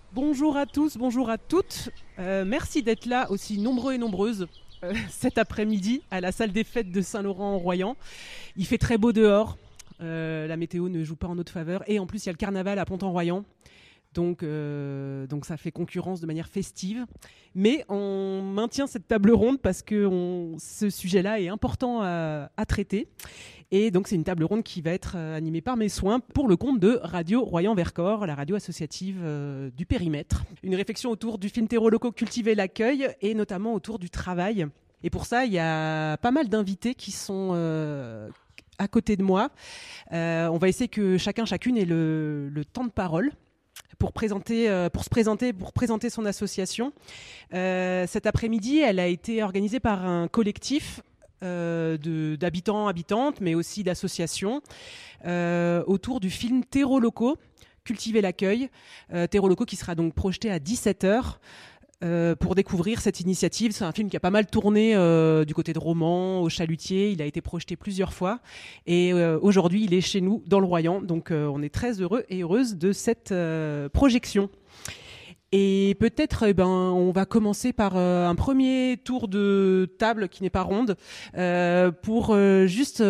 Bonjour à tous, bonjour à toutes. Merci d'être là aussi nombreux et nombreuses cet après-midi à la salle des fêtes de Saint-Laurent-en-Royan. Il fait très beau dehors, la météo ne joue pas en notre faveur et en plus il y a le carnaval à Pont-en-Royan. Donc ça fait concurrence de manière festive. Mais on maintient cette table ronde parce que ce sujet-là est important à traiter. Et donc c'est une table ronde qui va être animée par mes soins pour le compte de Radio Royan-Vercors, la radio associative du périmètre. Une réflexion autour du film terreaux locaux cultiver l'accueil et notamment autour du travail. Et pour ça, il y a pas mal d'invités qui sont à côté de moi. On va essayer que chacune ait le temps de parole pour se présenter son association. Cet après-midi, elle a été organisée par un collectif d'habitants, habitantes, mais aussi d'associations autour du film Terreaux locaux, cultiver l'accueil. Terreaux locaux qui sera donc projeté à 17h. Pour découvrir cette initiative. C'est un film qui a pas mal tourné du côté de Romans, au Chalutier. Il a été projeté plusieurs fois. Et aujourd'hui, il est chez nous, dans le Royan. Donc, on est très heureux et heureuse de cette projection. Et peut-être, on va commencer par un premier tour de table qui n'est pas ronde pour juste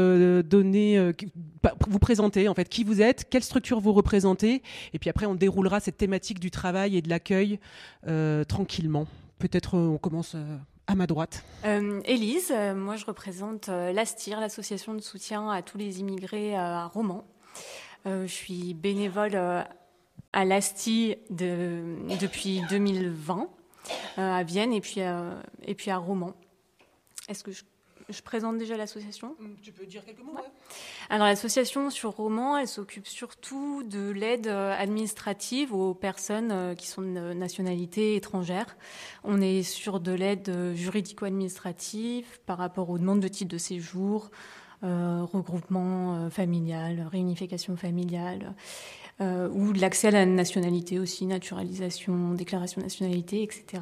vous présenter en fait qui vous êtes, quelle structure vous représentez, et puis après on déroulera cette thématique du travail et de l'accueil tranquillement. Peut-être on commence à ma droite. Élise, moi je représente l'ASTIR, l'association de soutien à tous les immigrés à Romans. Je suis bénévole à l'ASTI depuis 2020 à Vienne et puis à Romans. Est-ce que je présente déjà l'association ? Tu peux dire quelques mots, ouais. Alors l'association sur Romans, elle s'occupe surtout de l'aide administrative aux personnes qui sont de nationalité étrangère. On est sur de l'aide juridico-administrative par rapport aux demandes de titre de séjour, regroupement familial, réunification familiale, ou de l'accès à la nationalité aussi, naturalisation, déclaration de nationalité, etc.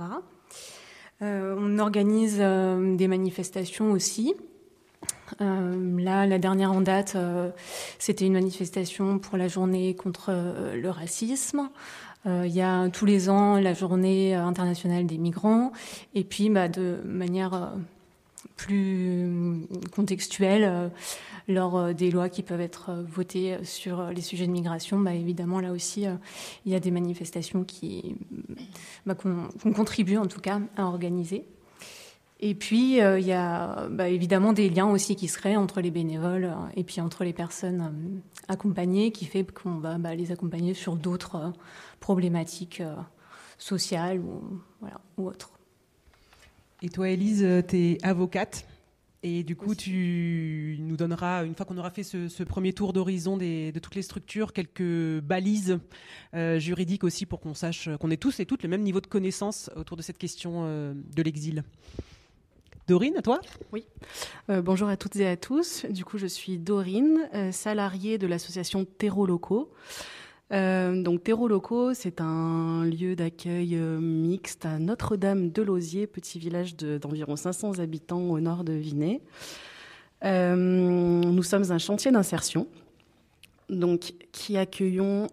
On organise des manifestations aussi. Là, la dernière en date, c'était une manifestation pour la journée contre le racisme. Il y a tous les ans la journée internationale des migrants. Et puis, de manière plus contextuelle, lors des lois qui peuvent être votées sur les sujets de migration, évidemment, là aussi, il y a des manifestations qu'on contribue en tout cas à organiser. Et puis, il y a évidemment des liens aussi qui se créent entre les bénévoles et puis entre les personnes accompagnées, qui fait qu'on va les accompagner sur d'autres problématiques sociales ou autres. Et toi, Élise, tu es avocate. Et du coup, tu nous donneras, une fois qu'on aura fait ce premier tour d'horizon de toutes les structures, quelques balises juridiques aussi pour qu'on sache qu'on ait tous et toutes le même niveau de connaissance autour de cette question de l'exil. Dorine, à toi ? Oui. Bonjour à toutes et à tous. Du coup, je suis Dorine, salariée de l'association Terreaux locaux. Donc Terreaux locaux, c'est un lieu d'accueil mixte à Notre-Dame-de-Lausier, petit village d'environ 500 habitants au nord de Vinay. Nous sommes un chantier d'insertion, donc qui accueillons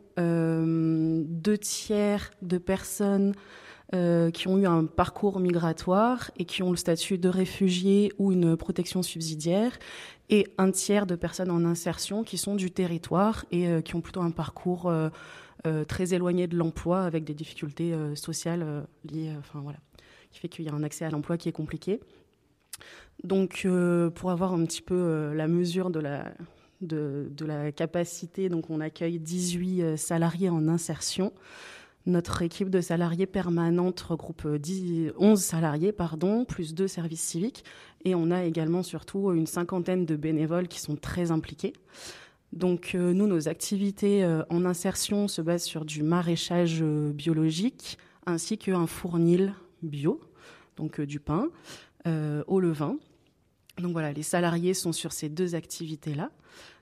2/3 de personnes qui ont eu un parcours migratoire et qui ont le statut de réfugiés ou une protection subsidiaire, et 1/3 de personnes en insertion qui sont du territoire et qui ont plutôt un parcours très éloigné de l'emploi avec des difficultés sociales liées, qui fait qu'il y a un accès à l'emploi qui est compliqué. Donc, pour avoir un petit peu la mesure de la capacité, donc on accueille 18 salariés en insertion. Notre équipe de salariés permanente regroupe 11 salariés, plus 2 services civiques. Et on a également surtout une 50aine de bénévoles qui sont très impliqués. Donc nous, nos activités en insertion se basent sur du maraîchage biologique ainsi qu'un fournil bio, donc du pain au levain. Donc voilà, les salariés sont sur ces 2 activités-là.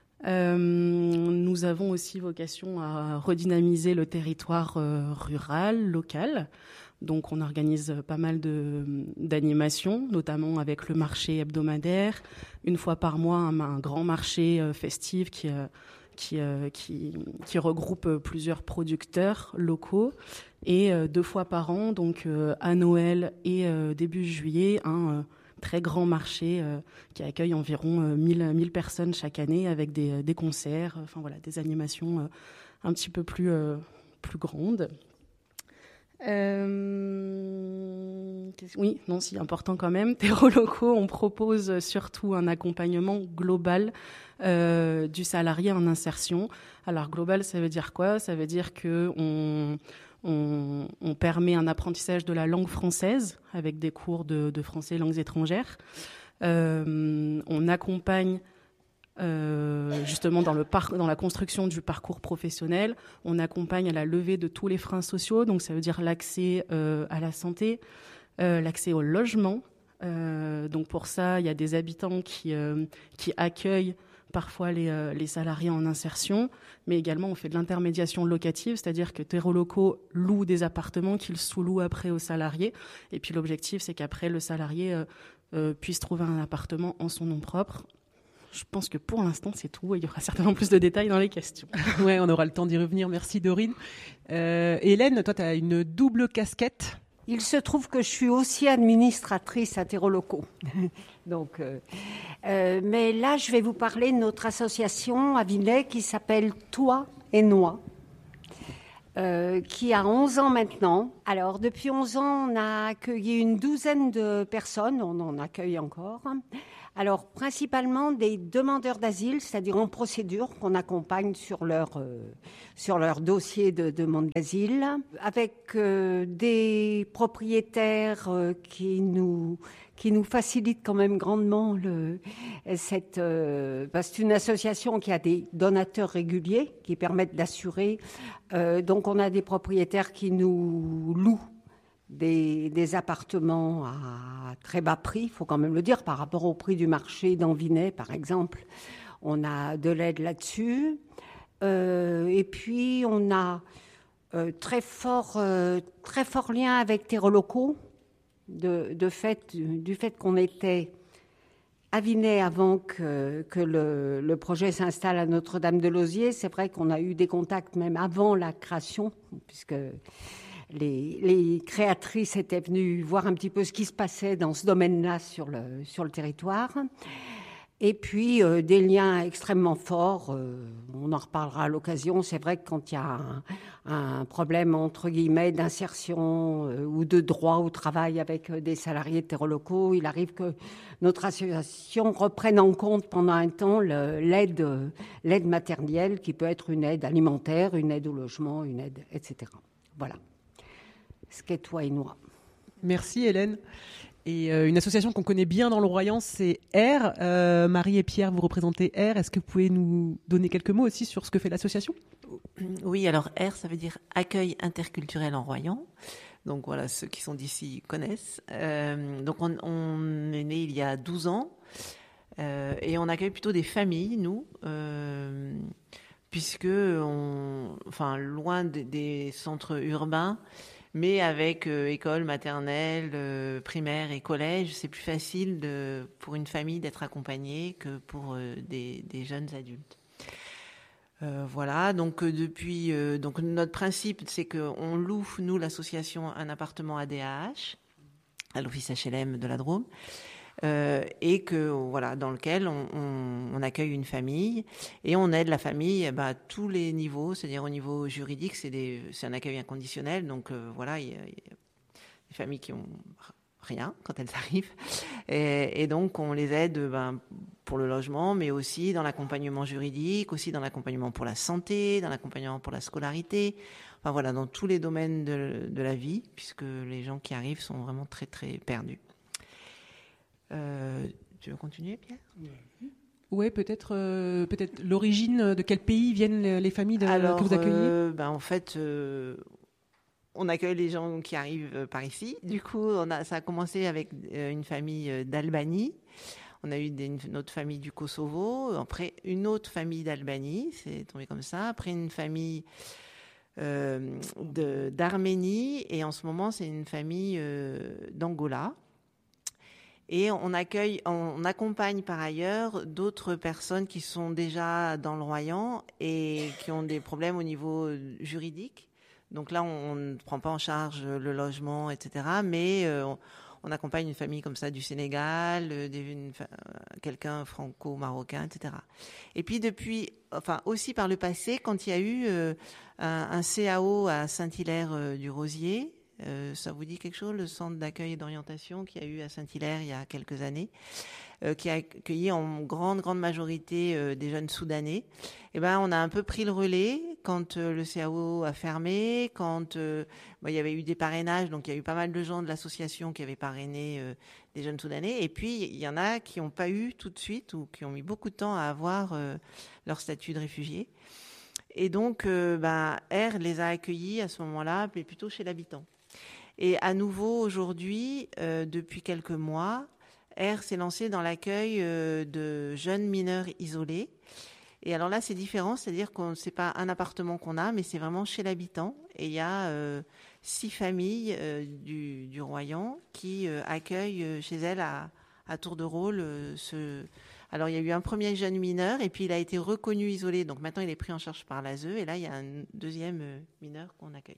Nous avons aussi vocation à redynamiser le territoire rural, local. Donc on organise pas mal d'animations, notamment avec le marché hebdomadaire. Une fois par mois, un grand marché festif qui qui regroupe plusieurs producteurs locaux. Et 2 fois par an, donc à Noël et début juillet, un très grand marché qui accueille environ 1000 personnes chaque année avec des concerts, des animations un petit peu plus grandes. Oui, non, si, important quand même. Terreaux locaux, on propose surtout un accompagnement global du salarié en insertion. Alors global, ça veut dire quoi ? Ça veut dire qu'on permet un apprentissage de la langue française avec des cours de français et langues étrangères. On accompagne justement dans la construction du parcours professionnel. On accompagne à la levée de tous les freins sociaux, donc ça veut dire l'accès à la santé, l'accès au logement. Donc pour ça, il y a des habitants qui accueillent parfois les salariés en insertion, mais également on fait de l'intermédiation locative, c'est-à-dire que Terreaux locaux louent des appartements qu'ils sous-louent après aux salariés. Et puis l'objectif, c'est qu'après, le salarié puisse trouver un appartement en son nom propre. Je pense que pour l'instant, c'est tout. Il y aura certainement plus de détails dans les questions. Ouais, on aura le temps d'y revenir. Merci, Dorine. Hélène, toi, tu as une double casquette. Il se trouve que je suis aussi administratrice à Terreaux locaux. Donc, mais là, je vais vous parler de notre association à Vinay qui s'appelle Toi et Noix, qui a 11 ans maintenant. Alors, depuis 11 ans, on a accueilli une douzaine de personnes. On en accueille encore. Alors, principalement des demandeurs d'asile, c'est-à-dire en procédure, qu'on accompagne sur leur dossier de demande d'asile, avec des propriétaires qui nous facilitent quand même grandement c'est une association qui a des donateurs réguliers qui permettent d'assurer. Donc, on a des propriétaires qui nous louent des appartements à très bas prix, il faut quand même le dire, par rapport au prix du marché d'Envinay, par exemple. On a de l'aide là-dessus. Et puis, on a très fort lien avec Terreaux locaux, du fait qu'on était à Vinay avant que le projet s'installe à Notre-Dame-de-Lauziers. C'est vrai qu'on a eu des contacts même avant la création, puisque les créatrices étaient venues voir un petit peu ce qui se passait dans ce domaine-là sur le territoire. Et puis, des liens extrêmement forts. On en reparlera à l'occasion. C'est vrai que quand il y a un problème, entre guillemets, d'insertion ou de droit au travail avec des salariés de Terreaux locaux, il arrive que notre association reprenne en compte pendant un temps l'aide matérielle, qui peut être une aide alimentaire, une aide au logement, une aide, etc. Voilà. Ce qu'est Toi et Noix. Merci Hélène. Et une association qu'on connaît bien dans le Royan, c'est R. Marie et Pierre, vous représentez R. Est-ce que vous pouvez nous donner quelques mots aussi sur ce que fait l'association ? Oui, alors R, ça veut dire Accueil interculturel en Royan. Donc voilà, ceux qui sont d'ici connaissent. Donc on est né il y a 12 ans et on accueille plutôt des familles, nous, puisque loin des centres urbains, mais avec école maternelle, primaire et collège, c'est plus facile pour une famille d'être accompagnée que pour des jeunes adultes. Voilà, donc depuis, donc notre principe, c'est qu'on loue, nous, l'association, un appartement ADAH à l'office HLM de la Drôme, et que voilà, dans lequel on accueille une famille et on aide la famille à tous les niveaux, c'est-à-dire au niveau juridique, c'est un accueil inconditionnel, donc voilà, il y a des familles qui ont rien quand elles arrivent, et donc on les aide pour le logement, mais aussi dans l'accompagnement juridique, aussi dans l'accompagnement pour la santé, dans l'accompagnement pour la scolarité, enfin voilà, dans tous les domaines de la vie, puisque les gens qui arrivent sont vraiment très très perdus. Tu veux continuer, Pierre ? Oui, peut-être l'origine, de quel pays viennent les familles que vous accueillez ? En fait, on accueille les gens qui arrivent par ici. Du coup, ça a commencé avec une famille d'Albanie. On a eu une autre famille du Kosovo. Après, une autre famille d'Albanie. C'est tombé comme ça. Après, une famille d'Arménie. Et en ce moment, c'est une famille d'Angola. Et on accompagne par ailleurs d'autres personnes qui sont déjà dans le Royan et qui ont des problèmes au niveau juridique. Donc là, on ne prend pas en charge le logement, etc. Mais on accompagne une famille comme ça du Sénégal, quelqu'un franco-marocain, etc. Et puis aussi par le passé, quand il y a eu un CAO à Saint-Hilaire-du-Rosier, ça vous dit quelque chose, le centre d'accueil et d'orientation qu'il y a eu à Saint-Hilaire il y a quelques années, qui a accueilli en grande majorité des jeunes Soudanais. Et ben, on a un peu pris le relais quand le CAO a fermé, quand il y avait eu des parrainages, donc il y a eu pas mal de gens de l'association qui avaient parrainé des jeunes Soudanais. Et puis il y en a qui n'ont pas eu tout de suite ou qui ont mis beaucoup de temps à avoir leur statut de réfugié. Et donc, R les a accueillis à ce moment-là, mais plutôt chez l'habitant. Et à nouveau, aujourd'hui, depuis quelques mois, R s'est lancé dans l'accueil de jeunes mineurs isolés. Et alors là, c'est différent, c'est-à-dire que c'est pas un appartement qu'on a, mais c'est vraiment chez l'habitant. Et il y a 6 familles du Royan qui accueillent chez elles à tour de rôle Alors, il y a eu un premier jeune mineur et puis il a été reconnu isolé. Donc maintenant, il est pris en charge par l'ASE. Et là, il y a un deuxième mineur qu'on accueille.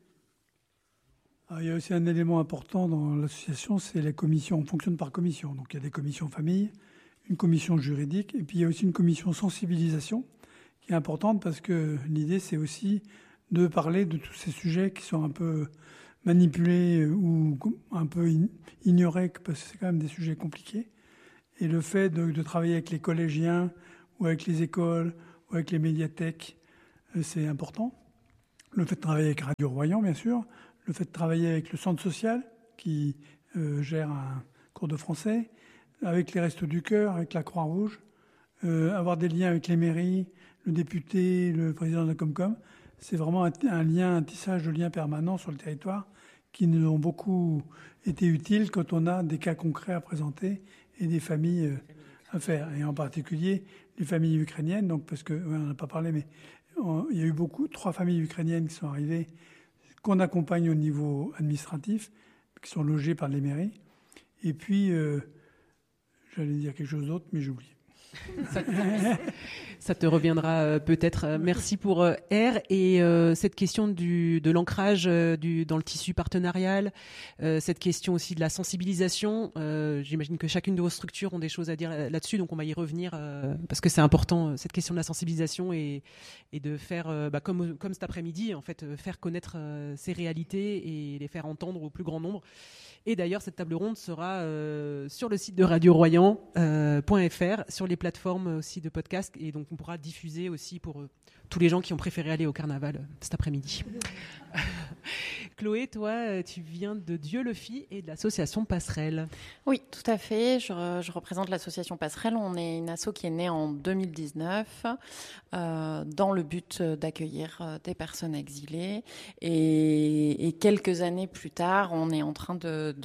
Alors, il y a aussi un élément important dans l'association, c'est les commissions. On fonctionne par commission. Donc il y a des commissions famille, une commission juridique et puis il y a aussi une commission sensibilisation qui est importante parce que l'idée, c'est aussi de parler de tous ces sujets qui sont un peu manipulés ou un peu ignorés parce que c'est quand même des sujets compliqués. Et le fait de travailler avec les collégiens ou avec les écoles ou avec les médiathèques, c'est important. Le fait de travailler avec Radio Royan, bien sûr. Le fait de travailler avec le centre social qui gère un cours de français, avec les Restos du Cœur, avec la Croix-Rouge, avoir des liens avec les mairies, le député, le président de la Comcom. C'est vraiment un tissage de liens permanents sur le territoire qui nous ont beaucoup été utiles quand on a des cas concrets à présenter et des familles à faire. Et en particulier, les familles ukrainiennes, donc parce qu'on n'en a pas parlé, mais il y a eu 3 familles ukrainiennes qui sont arrivées, qu'on accompagne au niveau administratif, qui sont logées par les mairies. Et puis, j'allais dire quelque chose d'autre, mais j'ai oublié. Ça te reviendra peut-être. Merci pour R. Et cette question de l'ancrage dans le tissu partenarial, cette question aussi de la sensibilisation. J'imagine que chacune de vos structures ont des choses à dire là-dessus, donc on va y revenir parce que c'est important, cette question de la sensibilisation et de faire, comme cet après-midi, en fait, faire connaître ces réalités et les faire entendre au plus grand nombre. Et d'ailleurs, cette table ronde sera sur le site de radio-royan.fr, sur les plateformes aussi de podcast. Et donc, on pourra diffuser aussi pour tous les gens qui ont préféré aller au carnaval cet après-midi. Chloé, toi, tu viens de Dieu le fit et de l'association Passerelle. Oui, tout à fait. Je représente l'association Passerelle. On est une asso qui est née en 2019 dans le but d'accueillir des personnes exilées. Et quelques années plus tard, on est en train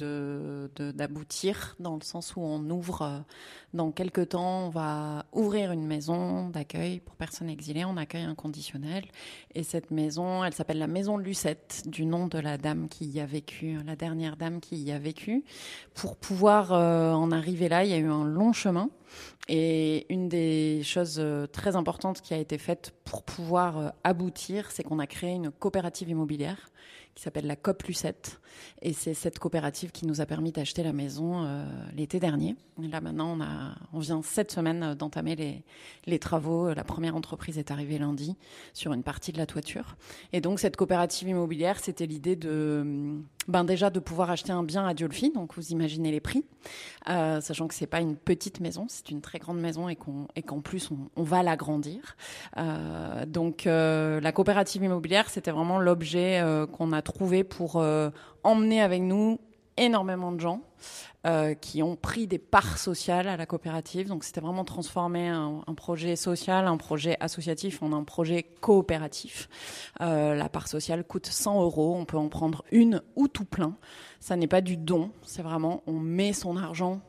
d'aboutir dans le sens où on ouvre, dans quelques temps, on va ouvrir une maison d'accueil pour personnes exilées en accueil inconditionnel. Et cette maison, elle s'appelle la Maison de Lucette, du nom de la dame qui y a vécu, la dernière dame qui y a vécu. Pour pouvoir en arriver là, il y a eu un long chemin. Et une des choses très importantes qui a été faite pour pouvoir aboutir, c'est qu'on a créé une coopérative immobilière qui s'appelle la COP Lucette. Et c'est cette coopérative qui nous a permis d'acheter la maison l'été dernier. Et là, maintenant, on vient cette semaine d'entamer les travaux. La première entreprise est arrivée lundi sur une partie de la toiture. Et donc, cette coopérative immobilière, c'était l'idée déjà de pouvoir acheter un bien à Diolfi. Donc, vous imaginez les prix. Sachant que c'est pas une petite maison, c'est une très grande maison et qu'en plus, on va l'agrandir. Donc, la coopérative immobilière, c'était vraiment l'objet qu'on a trouvé pour emmener avec nous énormément de gens qui ont pris des parts sociales à la coopérative. Donc, c'était vraiment transformer un projet social, un projet associatif en un projet coopératif. La part sociale coûte 100 €. On peut en prendre une ou tout plein. Ça n'est pas du don. C'est vraiment, on met son argent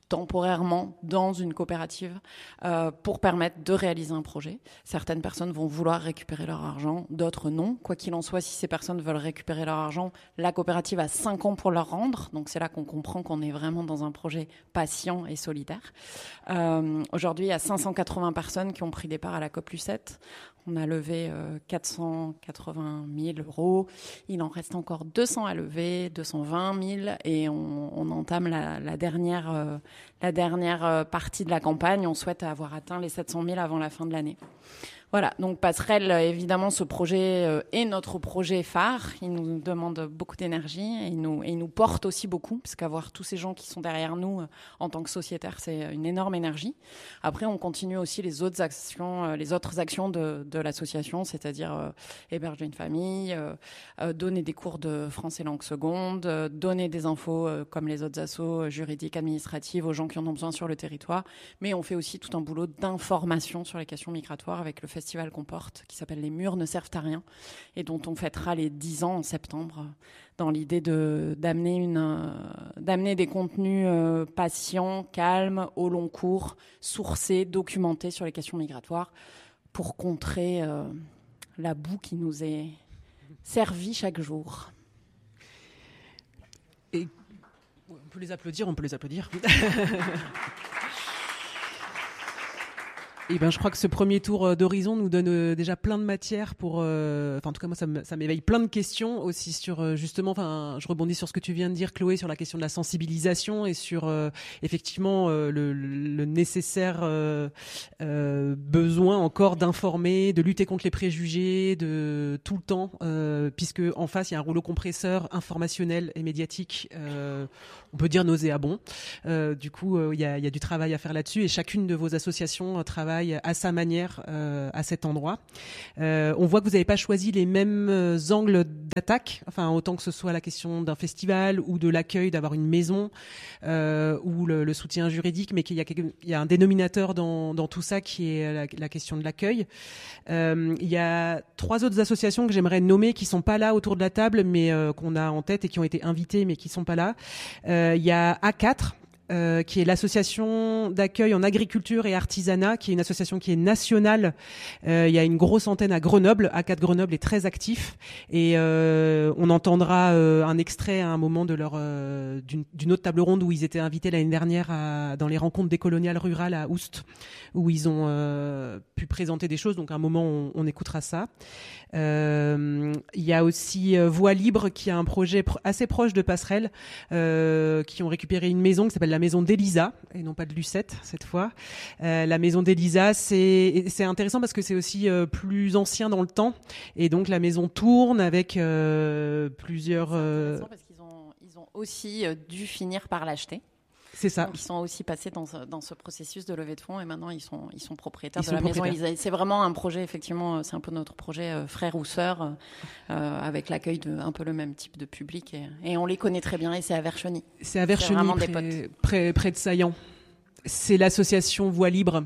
temporairement dans une coopérative pour permettre de réaliser un projet. Certaines personnes vont vouloir récupérer leur argent, d'autres non. Quoi qu'il en soit, si ces personnes veulent récupérer leur argent, la coopérative a 5 ans pour leur rendre. Donc c'est là qu'on comprend qu'on est vraiment dans un projet patient et solidaire. Aujourd'hui, il y a 580 personnes qui ont pris des parts à la COP Lucette. On a levé 480 000 €. Il en reste encore 200 à lever, 220 000. Et on entame la dernière partie de la campagne. On souhaite avoir atteint les 700 000 avant la fin de l'année. Voilà, donc Passerelle, évidemment, ce projet est notre projet phare. Il nous demande beaucoup d'énergie et il nous porte aussi beaucoup, parce qu'avoir tous ces gens qui sont derrière nous en tant que sociétaires, c'est une énorme énergie. Après, on continue aussi les autres actions de l'association, c'est-à-dire héberger une famille, donner des cours de français langue seconde, donner des infos comme les autres assos juridiques, administratives aux gens qui en ont besoin sur le territoire. Mais on fait aussi tout un boulot d'information sur les questions migratoires avec le festival qu'on porte, qui s'appelle Les Murs ne servent à rien, et dont on fêtera les 10 ans en septembre, dans l'idée d'amener des contenus patients, calmes, au long cours, sourcés, documentés sur les questions migratoires, pour contrer la boue qui nous est servie chaque jour. Et on peut les applaudir. Et ben, je crois que ce premier tour d'horizon nous donne déjà plein de matière pour. En tout cas, moi, ça m'éveille plein de questions aussi sur justement. Enfin, je rebondis sur ce que tu viens de dire, Chloé, sur la question de la sensibilisation et sur effectivement le nécessaire besoin encore d'informer, de lutter contre les préjugés, de tout le temps, puisque en face, il y a un rouleau compresseur informationnel et médiatique. On peut dire nauséabond. Du coup, il y a du travail à faire là-dessus, et chacune de vos associations travaille à sa manière à cet endroit. On voit que vous n'avez pas choisi les mêmes angles d'attaque, enfin autant que ce soit la question d'un festival ou de l'accueil, d'avoir une maison ou le soutien juridique, mais qu'il y a un dénominateur dans tout ça qui est la question de l'accueil. Il y a 3 autres associations que j'aimerais nommer qui sont pas là autour de la table, mais qu'on a en tête et qui ont été invitées mais qui sont pas là. Il y a A4, qui est l'association d'accueil en agriculture et artisanat, qui est une association qui est nationale. Il y a une grosse antenne à Grenoble. A4 Grenoble est très actif, et on entendra un extrait à un moment de d'une autre table ronde où ils étaient invités l'année dernière dans les rencontres décoloniales rurales à Oust, où ils ont pu présenter des choses. Donc à un moment on écoutera ça. Il y a aussi Voix Libre, qui a un projet assez proche de Passerelle, qui ont récupéré une maison qui s'appelle la maison d'Elisa, et non pas de Lucette cette fois. La maison d'Elisa, c'est intéressant parce que c'est aussi plus ancien dans le temps, et donc la maison tourne avec plusieurs... C'est intéressant parce qu'ils ont aussi dû finir par l'acheter. C'est ça. Donc, ils sont aussi passés dans ce processus de levée de fonds, et maintenant ils sont propriétaires de la maison Elisa. C'est vraiment un projet, effectivement, c'est un peu notre projet frère ou sœur, avec l'accueil de un peu le même type de public, et on les connaît très bien, et c'est à Vercheny. C'est à Vercheny, près de Saillant. C'est l'association Voix Libre.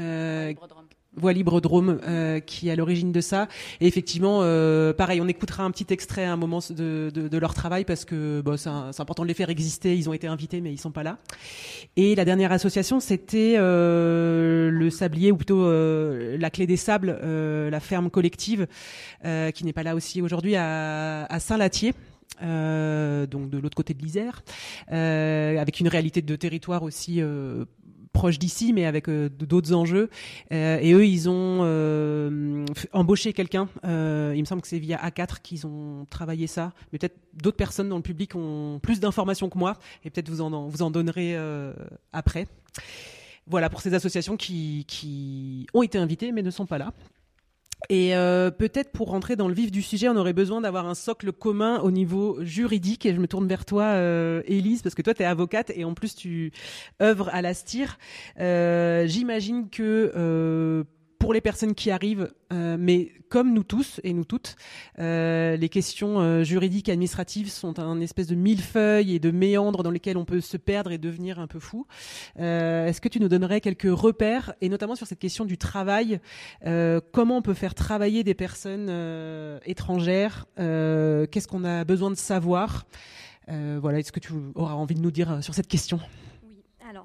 Voix Libre Drôme, qui est à l'origine de ça. Et effectivement, pareil, on écoutera un petit extrait à un moment de leur travail, parce que c'est important de les faire exister. Ils ont été invités, mais ils sont pas là. Et la dernière association, c'était le Sablier, ou plutôt la Clé des Sables, la ferme collective, qui n'est pas là aussi aujourd'hui, à Saint-Latier. Donc de l'autre côté de l'Isère, avec une réalité de territoire aussi proche d'ici, mais avec d'autres enjeux. Et eux, ils ont embauché quelqu'un. Il me semble que c'est via A4 qu'ils ont travaillé ça. Mais peut-être d'autres personnes dans le public ont plus d'informations que moi, et peut-être vous en donnerez après. Voilà pour ces associations qui ont été invitées mais ne sont pas là. Et peut-être pour rentrer dans le vif du sujet, on aurait besoin d'avoir un socle commun au niveau juridique. Et je me tourne vers toi, Élise, parce que toi, tu es avocate et en plus, tu œuvres à la STIR. J'imagine que pour les personnes qui arrivent, mais comme nous tous et nous toutes, les questions juridiques et administratives sont un espèce de millefeuille et de méandres dans lesquels on peut se perdre et devenir un peu fou. Est-ce que tu nous donnerais quelques repères, et notamment sur cette question du travail, comment on peut faire travailler des personnes étrangères, qu'est-ce qu'on a besoin de savoir, voilà, est-ce que tu auras envie de nous dire sur cette question ? Alors,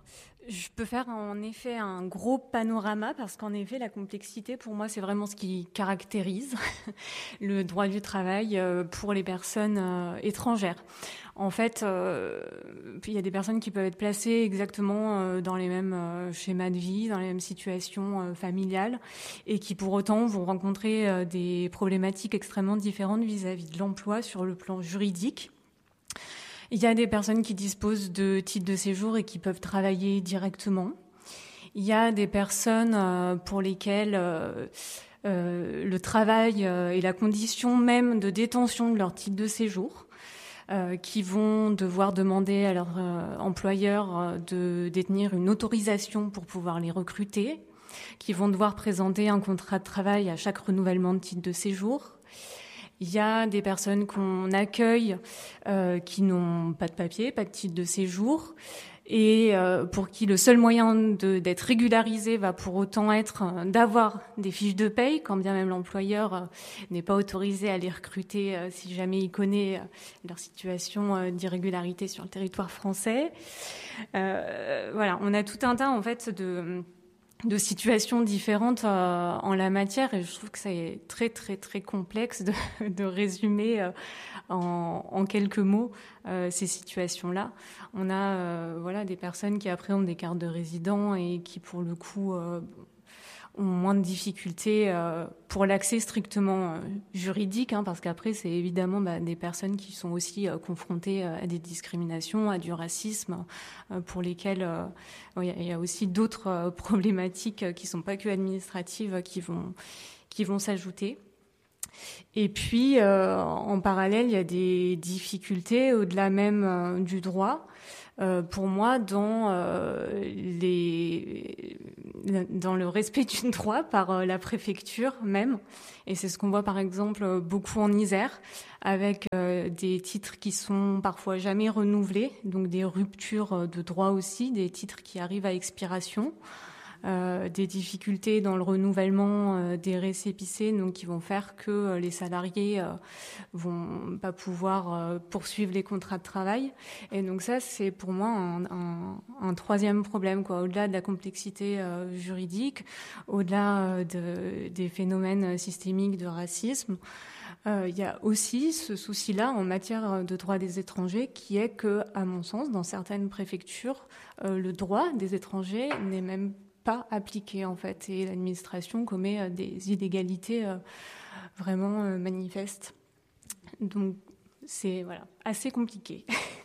Je peux faire en effet un gros panorama parce qu'en effet, la complexité, pour moi, c'est vraiment ce qui caractérise le droit du travail pour les personnes étrangères. En fait, il y a des personnes qui peuvent être placées exactement dans les mêmes schémas de vie, dans les mêmes situations familiales, et qui pour autant vont rencontrer des problématiques extrêmement différentes vis-à-vis de l'emploi sur le plan juridique. Il y a des personnes qui disposent de titres de séjour et qui peuvent travailler directement. Il y a des personnes pour lesquelles le travail est la condition même de détention de leur titre de séjour, qui vont devoir demander à leur employeur de détenir une autorisation pour pouvoir les recruter, qui vont devoir présenter un contrat de travail à chaque renouvellement de titre de séjour. Il y a des personnes qu'on accueille qui n'ont pas de papier, pas de titre de séjour, et pour qui le seul moyen d'être régularisé va pour autant être d'avoir des fiches de paye, quand bien même l'employeur n'est pas autorisé à les recruter si jamais il connaît leur situation d'irrégularité sur le territoire français. Voilà, on a tout un tas en fait de situations différentes en la matière, et je trouve que c'est très très très complexe de résumer en quelques mots ces situations-là. On a voilà des personnes qui après ont des cartes de résident et qui pour le coup ont moins de difficultés pour l'accès strictement juridique, parce qu'après c'est évidemment des personnes qui sont aussi confrontées à des discriminations, à du racisme, pour lesquelles il y a aussi d'autres problématiques qui sont pas que administratives qui vont s'ajouter. Et puis en parallèle, il y a des difficultés au-delà même du droit. Pour moi, dans le respect du droit par la préfecture même. Et c'est ce qu'on voit par exemple beaucoup en Isère, avec des titres qui sont parfois jamais renouvelés, donc des ruptures de droit aussi, des titres qui arrivent à expiration. Des difficultés dans le renouvellement des récépissés, donc qui vont faire que les salariés vont pas pouvoir poursuivre les contrats de travail. Et donc ça, c'est pour moi un troisième problème, quoi. Au-delà de la complexité juridique, au-delà des phénomènes systémiques de racisme, il y a aussi ce souci-là en matière de droit des étrangers qui est que, à mon sens, dans certaines préfectures, le droit des étrangers n'est même pas appliqué en fait, et l'administration commet des illégalités vraiment manifestes. Donc c'est assez compliqué.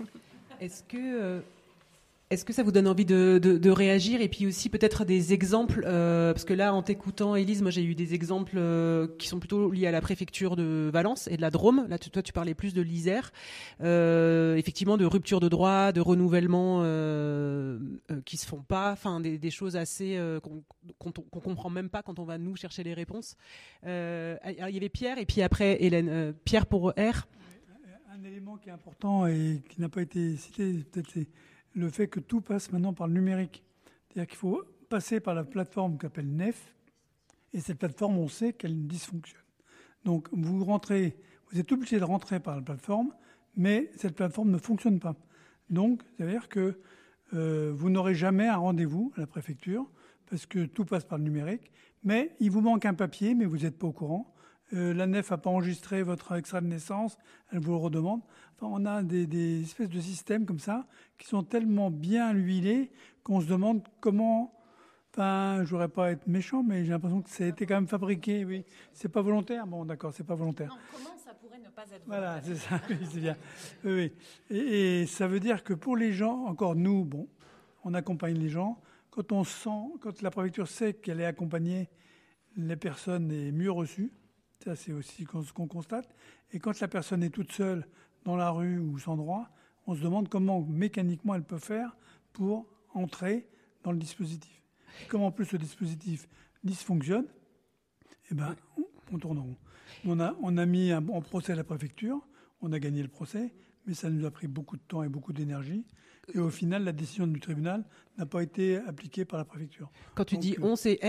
Est-ce que ça vous donne envie de réagir, et puis aussi peut-être des exemples, parce que là en t'écoutant Élise, moi j'ai eu des exemples qui sont plutôt liés à la préfecture de Valence et de la Drôme. Là toi tu parlais plus de l'Isère, effectivement de rupture de droit, de renouvellement qui se font pas, enfin des choses assez qu'on comprend même pas quand on va nous chercher les réponses. Alors, il y avait Pierre et puis après Hélène. Pierre pour R. Un élément qui est important et qui n'a pas été cité, peut-être c'est le fait que tout passe maintenant par le numérique. C'est-à-dire qu'il faut passer par la plateforme qu'on appelle NEF, et cette plateforme, on sait qu'elle dysfonctionne. Donc, vous êtes obligé de rentrer par la plateforme, mais cette plateforme ne fonctionne pas. Donc, ça veut dire que vous n'aurez jamais un rendez-vous à la préfecture, parce que tout passe par le numérique, mais il vous manque un papier, mais vous n'êtes pas au courant. La NEF n'a pas enregistré votre extrait de naissance, elle vous le redemande. Enfin, on a des espèces de systèmes comme ça qui sont tellement bien huilés qu'on se demande comment. Enfin, je voudrais pas être méchant, mais j'ai l'impression que ça a été quand même fabriqué. Oui, c'est pas volontaire. Bon, d'accord, c'est pas volontaire. Non, comment ça pourrait ne pas être volontaire ? Voilà, c'est ça. Oui, c'est bien. Oui. Et ça veut dire que pour les gens, encore nous, bon, on accompagne les gens. Quand la préfecture sait qu'elle est accompagnée, les personnes est mieux reçues. Ça, c'est aussi ce qu'on constate. Et quand la personne est toute seule dans la rue ou sans droit, on se demande comment mécaniquement elle peut faire pour entrer dans le dispositif. Et comme en plus le dispositif dysfonctionne, eh ben, on tourne en rond. On a mis en procès à la préfecture, on a gagné le procès, mais ça nous a pris beaucoup de temps et beaucoup d'énergie. Et au final, la décision du tribunal n'a pas été appliquée par la préfecture. Quand tu dis on, c'est R.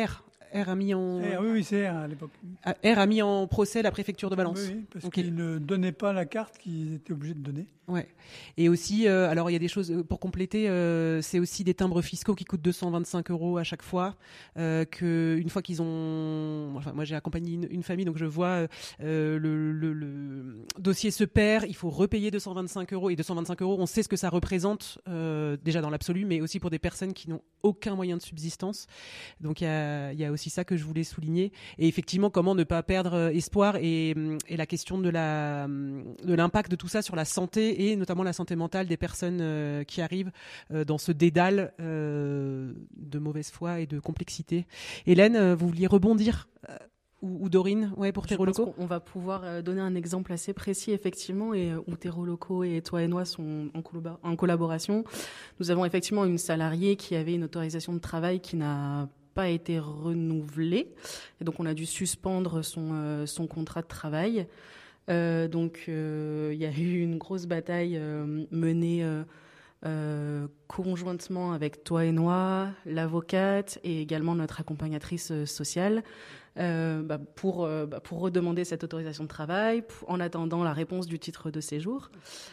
R a mis en... Oui, c'est R à l'époque. R a mis en procès la préfecture de Valence. Oui, parce qu'ils ne donnaient pas la carte qu'ils étaient obligés de donner. Ouais. Et aussi, alors il y a des choses pour compléter, c'est aussi des timbres fiscaux qui coûtent 225 € à chaque fois. Une fois qu'ils ont... Enfin, moi j'ai accompagné une famille, donc je vois le dossier se perd, il faut repayer 225 €. Et 225 €, on sait ce que ça représente, déjà dans l'absolu, mais aussi pour des personnes qui n'ont aucun moyen de subsistance. Donc il y a aussi ça que je voulais souligner. Et effectivement, comment ne pas perdre espoir et la question de l'impact de tout ça sur la santé et notamment la santé mentale des personnes qui arrivent dans ce dédale de mauvaise foi et de complexité. Hélène, vous vouliez rebondir ou Dorine, pour Terreau Locaux ? On va pouvoir donner un exemple assez précis, effectivement, et où Terreau Locaux et Toi et Noi sont en collaboration. Nous avons effectivement une salariée qui avait une autorisation de travail qui n'a pas été renouvelée, et donc on a dû suspendre son contrat de travail. Donc il y a eu une grosse bataille menée conjointement avec Toi et Noi, l'avocate et également notre accompagnatrice sociale pour redemander cette autorisation de travail en attendant la réponse du titre de séjour.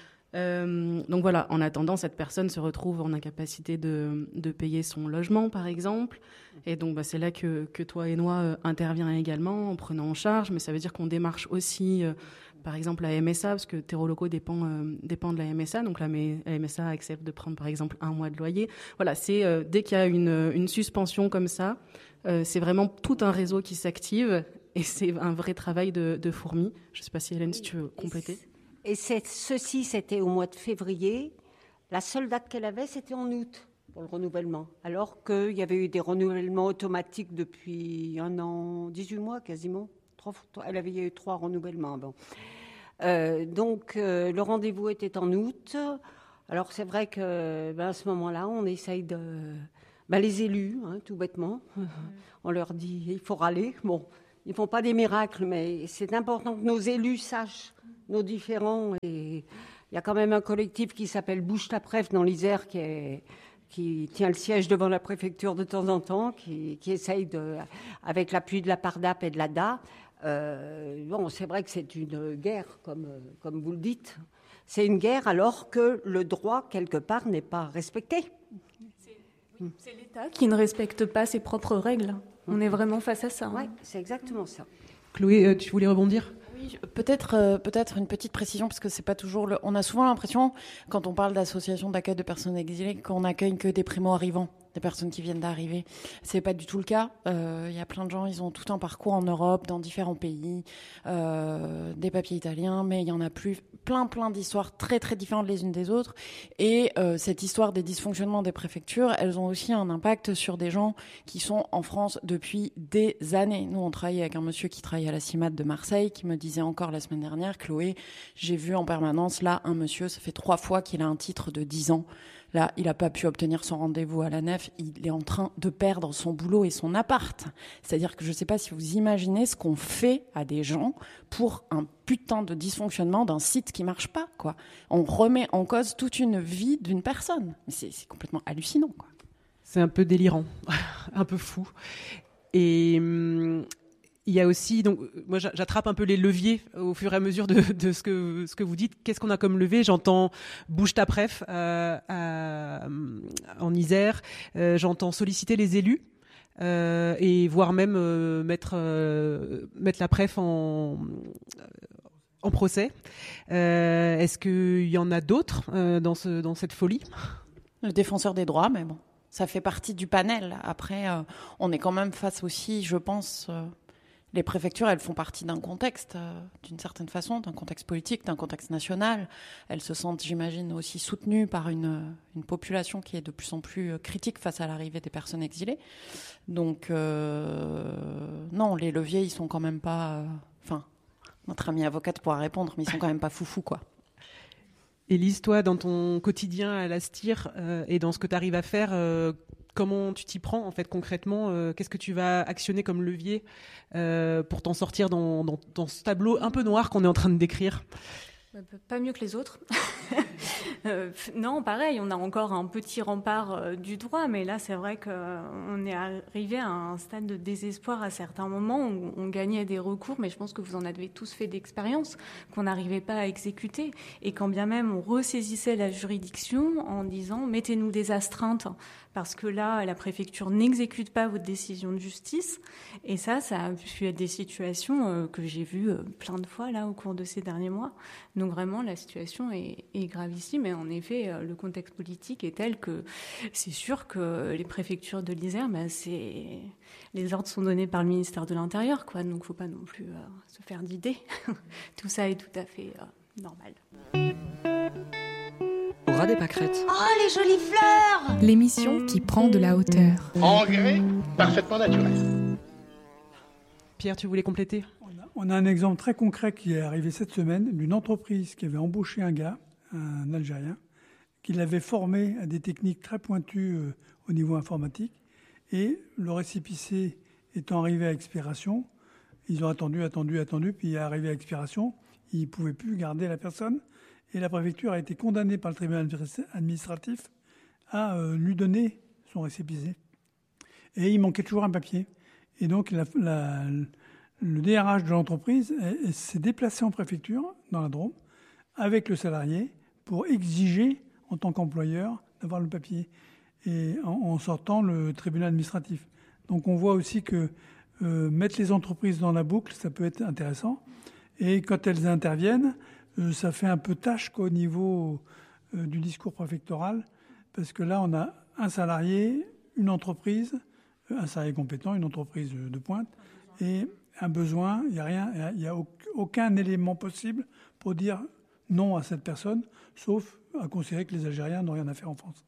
Donc voilà, en attendant, cette personne se retrouve en incapacité de payer son logement, par exemple. Et donc c'est là que Toi et Noi intervient également en prenant en charge. Mais ça veut dire qu'on démarche aussi, par exemple, la MSA, parce que Terreau Locaux dépend de la MSA. Donc la MSA accepte de prendre, par exemple, 1 mois de loyer. Voilà, c'est dès qu'il y a une suspension comme ça, c'est vraiment tout un réseau qui s'active. Et c'est un vrai travail de fourmi. Je ne sais pas si Hélène, si tu veux compléter. Et c'était au mois de février. La seule date qu'elle avait, c'était en août pour le renouvellement. Alors qu'il y avait eu des renouvellements automatiques depuis 1 an, 18 mois quasiment. Il y a eu 3 renouvellements. Bon. Donc le rendez-vous était en août. Alors c'est vrai que à ce moment-là, on essaye de... les élus, tout bêtement, on leur dit il faut râler. Bon, ils ne font pas des miracles, mais c'est important que nos élus sachent nos différents. Et il y a quand même un collectif qui s'appelle Bouge ta Préf dans l'Isère qui tient le siège devant la préfecture de temps en temps, qui essaye avec l'appui de la PARDAP et de l'ADA. C'est vrai que c'est une guerre, comme vous le dites. C'est une guerre alors que le droit, quelque part, n'est pas respecté. C'est l'État qui ne respecte pas ses propres règles. On est vraiment face à ça. Oui, c'est exactement ça. Chloé, tu voulais rebondir ? Oui, peut-être une petite précision, parce que c'est pas toujours on a souvent l'impression, quand on parle d'association d'accueil de personnes exilées, qu'on accueille que des primo-arrivants, des personnes qui viennent d'arriver. C'est pas du tout le cas. Il y a plein de gens, ils ont tout un parcours en Europe, dans différents pays, des papiers italiens, mais il y en a plein d'histoires très très différentes les unes des autres. Et cette histoire des dysfonctionnements des préfectures, elles ont aussi un impact sur des gens qui sont en France depuis des années. Nous, on travaille avec un monsieur qui travaille à la CIMAD de Marseille, qui me disait encore la semaine dernière, Chloé, j'ai vu en permanence là un monsieur, ça fait 3 fois qu'il a un titre de 10 ans. Là, il n'a pas pu obtenir son rendez-vous à la Nef. Il est en train de perdre son boulot et son appart. C'est-à-dire que je ne sais pas si vous imaginez ce qu'on fait à des gens pour un putain de dysfonctionnement d'un site qui ne marche pas, quoi. On remet en cause toute une vie d'une personne. C'est complètement hallucinant, quoi. C'est un peu délirant, un peu fou. Et... il y a aussi, donc moi j'attrape un peu les leviers au fur et à mesure de ce que vous dites. Qu'est-ce qu'on a comme levier ? J'entends Bouge ta Préf en Isère, j'entends solliciter les élus et voire même mettre la Préf en procès. Est-ce qu'il y en a d'autres dans cette folie ? Le défenseur des droits, mais bon, ça fait partie du panel. Après, on est quand même face aussi, je pense... Les préfectures, elles font partie d'un contexte, d'une certaine façon, d'un contexte politique, d'un contexte national. Elles se sentent, j'imagine, aussi soutenues par une population qui est de plus en plus critique face à l'arrivée des personnes exilées. Donc, non, les leviers, ils sont quand même pas... notre amie avocate pourra répondre, mais ils sont quand même pas foufous, quoi. Élise, toi, dans ton quotidien à l'Astir et dans ce que tu arrives à faire... comment tu t'y prends, en fait, concrètement ? Qu'est-ce que tu vas actionner comme levier pour t'en sortir dans ce tableau un peu noir qu'on est en train de décrire ? Pas mieux que les autres. Non, pareil, on a encore un petit rempart du droit, mais là, c'est vrai qu'on est arrivé à un stade de désespoir à certains moments où on gagnait des recours, mais je pense que vous en avez tous fait d'expérience, qu'on n'arrivait pas à exécuter. Et quand bien même on ressaisissait la juridiction en disant « mettez-nous des astreintes », parce que là, la préfecture n'exécute pas votre décision de justice. Et ça a pu être des situations que j'ai vues plein de fois là au cours de ces derniers mois. Donc vraiment, la situation est gravissime. Et en effet, le contexte politique est tel que c'est sûr que les préfectures de l'Isère, les ordres sont donnés par le ministère de l'Intérieur, quoi. Donc il ne faut pas non plus se faire d'idées. Tout ça est tout à fait normal. Au ras des pâquerettes. Oh, les jolies fleurs! L'émission qui prend de la hauteur. Engrais parfaitement naturel. Pierre, tu voulais compléter ? On a un exemple très concret qui est arrivé cette semaine d'une entreprise qui avait embauché un gars, un Algérien, qui l'avait formé à des techniques très pointues au niveau informatique. Et le récépissé étant arrivé à expiration, ils ont attendu, puis il est arrivé à expiration, ils ne pouvaient plus garder la personne. Et la préfecture a été condamnée par le tribunal administratif à lui donner son récépissé. Et il manquait toujours un papier. Et donc le DRH de l'entreprise s'est déplacé en préfecture, dans la Drôme, avec le salarié, pour exiger, en tant qu'employeur, d'avoir le papier, et en sortant le tribunal administratif. Donc on voit aussi que mettre les entreprises dans la boucle, ça peut être intéressant. Et quand elles interviennent, ça fait un peu tâche qu'au niveau du discours préfectoral, parce que là, on a un salarié, une entreprise, un salarié compétent, une entreprise de pointe, et un besoin, il n'y a aucun élément possible pour dire non à cette personne, sauf à considérer que les Algériens n'ont rien à faire en France.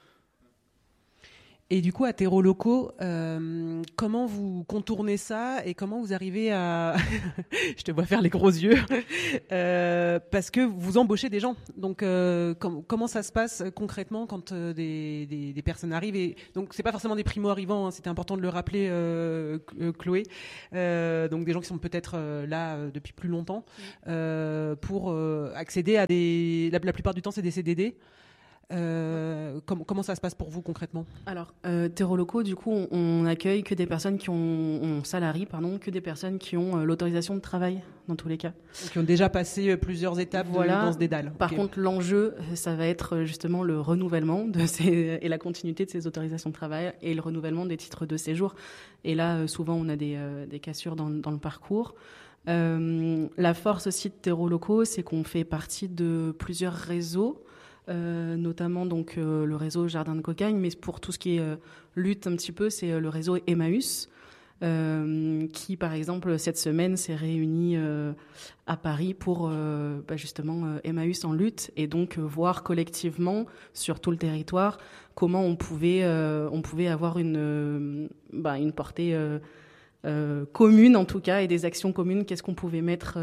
Et du coup, à terreaux locaux, comment vous contournez ça et comment vous arrivez à... Je te vois faire les gros yeux. Parce que vous embauchez des gens. Donc, comment ça se passe concrètement quand des personnes arrivent et... Donc, c'est pas forcément des primo-arrivants, hein, c'était important de le rappeler, Chloé. Donc, des gens qui sont peut-être là depuis plus longtemps pour accéder à des... La plupart du temps, c'est des CDD. Comment ça se passe pour vous concrètement ? Alors, terreaux locaux, du coup, on accueille que des personnes on salarie, que des personnes qui ont l'autorisation de travail, dans tous les cas. Donc, qui ont déjà passé plusieurs étapes dans ce dédale. Par contre, l'enjeu, ça va être justement le renouvellement et la continuité de ces autorisations de travail et le renouvellement des titres de séjour. Et là, souvent, on a des cassures dans le parcours. La force aussi de terreaux locaux, c'est qu'on fait partie de plusieurs réseaux. Notamment donc le réseau Jardin de Cocagne, mais pour tout ce qui est lutte un petit peu, c'est le réseau Emmaüs, qui par exemple cette semaine s'est réuni à Paris pour justement Emmaüs en lutte, et donc voir collectivement sur tout le territoire comment on pouvait avoir une portée commune en tout cas, et des actions communes. Qu'est-ce qu'on pouvait mettre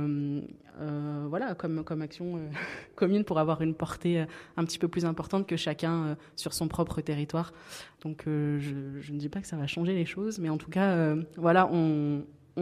comme action commune pour avoir une portée un petit peu plus importante que chacun sur son propre territoire. Donc je ne dis pas que ça va changer les choses, mais en tout cas on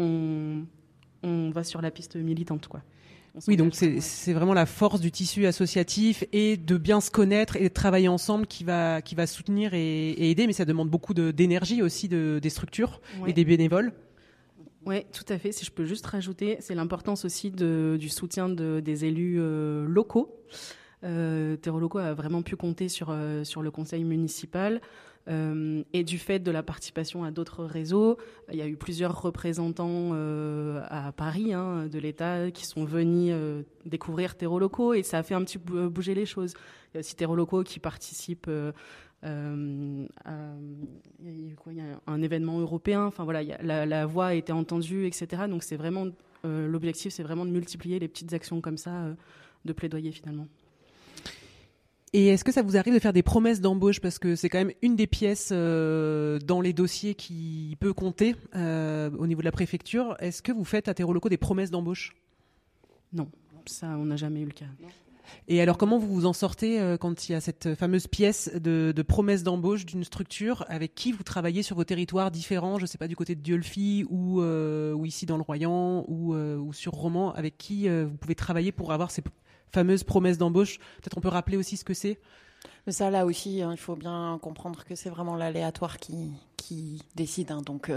va sur la piste militante, quoi. Oui, donc c'est vraiment la force du tissu associatif et de bien se connaître et de travailler ensemble qui va soutenir et aider, mais ça demande beaucoup d'énergie aussi des structures et des bénévoles. Oui, tout à fait. Si je peux juste rajouter, c'est l'importance aussi du soutien des élus locaux. Terreaux locaux a vraiment pu compter sur le conseil municipal. Et du fait de la participation à d'autres réseaux, il y a eu plusieurs représentants à Paris de l'État qui sont venus découvrir terreaux locaux, et ça a fait un petit peu bouger les choses. Il y a aussi terreaux locaux qui participent il y a un événement européen. Enfin voilà, la voix a été entendue, etc. Donc c'est vraiment l'objectif, c'est vraiment de multiplier les petites actions comme ça de plaidoyer finalement. Et est-ce que ça vous arrive de faire des promesses d'embauche, parce que c'est quand même une des pièces dans les dossiers qui peut compter au niveau de la préfecture. Est-ce que vous faites à terreaux locaux des promesses d'embauche ? Non, ça on n'a jamais eu le cas. Et alors, comment vous vous en sortez quand il y a cette fameuse pièce de promesse d'embauche d'une structure avec qui vous travaillez sur vos territoires différents, je ne sais pas, du côté de Dieulefit ou ici dans le Royan ou sur Romans, avec qui vous pouvez travailler pour avoir ces fameuses promesses d'embauche? Peut-être on peut rappeler aussi ce que c'est. Mais ça, là aussi, il faut bien comprendre que c'est vraiment l'aléatoire qui décide. Donc,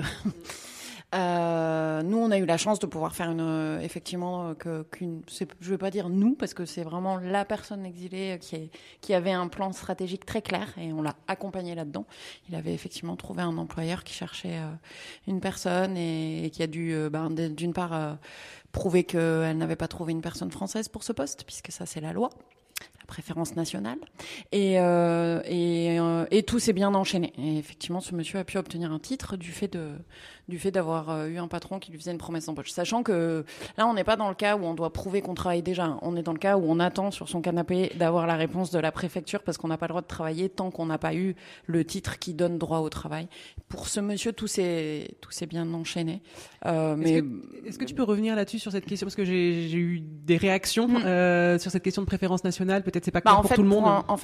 nous, on a eu la chance de pouvoir faire effectivement, je ne vais pas dire nous, parce que c'est vraiment la personne exilée qui avait un plan stratégique très clair et on l'a accompagné là-dedans. Il avait effectivement trouvé un employeur qui cherchait une personne et qui a dû, d'une part, prouver qu'elle n'avait pas trouvé une personne française pour ce poste, puisque ça, c'est la loi. Préférence nationale et tout s'est bien enchaîné et effectivement ce monsieur a pu obtenir un titre du fait d'avoir eu un patron qui lui faisait une promesse d'embauche, sachant que là on n'est pas dans le cas où on doit prouver qu'on travaille déjà, on est dans le cas où on attend sur son canapé d'avoir la réponse de la préfecture parce qu'on n'a pas le droit de travailler tant qu'on n'a pas eu le titre qui donne droit au travail. Pour ce monsieur tout s'est bien enchaîné. Est-ce que tu peux revenir là-dessus sur cette question, parce que j'ai eu des réactions sur cette question de préférence nationale, peut-être c'est pas clair pour tout le monde.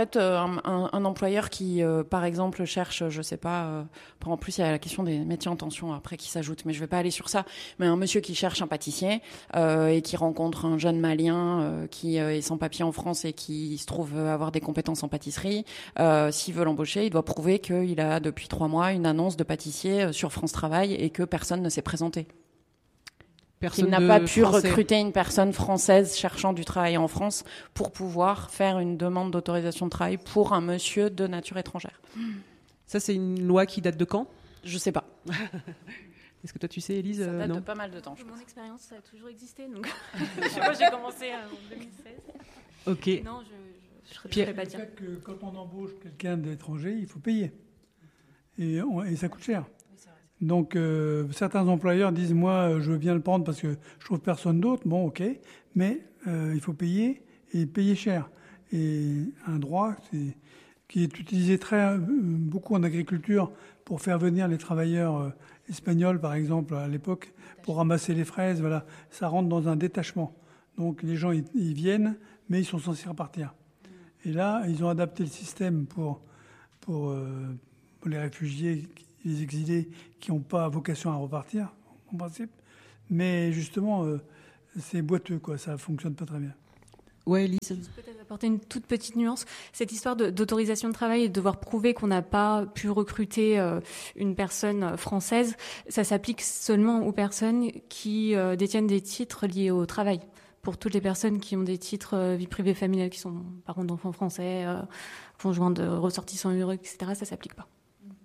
Un employeur qui, par exemple, cherche, je sais pas, en plus il y a la question des métiers en tension après qui s'ajoute, mais je vais pas aller sur ça, mais un monsieur qui cherche un pâtissier et qui rencontre un jeune malien qui est sans papier en France et qui se trouve avoir des compétences en pâtisserie, s'il veut l'embaucher, il doit prouver qu'il a depuis 3 mois une annonce de pâtissier sur France Travail et que personne ne s'est présenté. Qu'il n'a pas pu recruter une personne française cherchant du travail en France pour pouvoir faire une demande d'autorisation de travail pour un monsieur de nature étrangère. Ça, c'est une loi qui date de quand ? Je sais pas. Est-ce que toi tu sais, Élise? Ça date de pas mal de temps. Mon expérience, ça a toujours existé. Donc moi, j'ai commencé en 2016. Ok. Non, je ne pas dire. Le fait que quand on embauche quelqu'un d'étranger, il faut payer. Et ça coûte cher. Donc, certains employeurs disent, moi, je veux bien le prendre parce que je trouve personne d'autre. Bon, ok, mais il faut payer et payer cher. Et un droit qui est utilisé beaucoup en agriculture pour faire venir les travailleurs espagnols, par exemple, à l'époque, pour ramasser les fraises. Voilà, ça rentre dans un détachement. Donc, les gens, ils viennent, mais ils sont censés repartir. Et là, ils ont adapté le système pour les réfugiés, les exilés qui n'ont pas vocation à repartir, en principe. Mais justement, c'est boiteux, quoi. Ça ne fonctionne pas très bien. Ouais, Elise. Je peux peut-être apporter une toute petite nuance. Cette histoire d'autorisation de travail et de devoir prouver qu'on n'a pas pu recruter une personne française, ça s'applique seulement aux personnes qui détiennent des titres liés au travail. Pour toutes les personnes qui ont des titres vie privée familiale, qui sont parents d'enfants français, conjoints de ressortissants URE, etc., ça ne s'applique pas.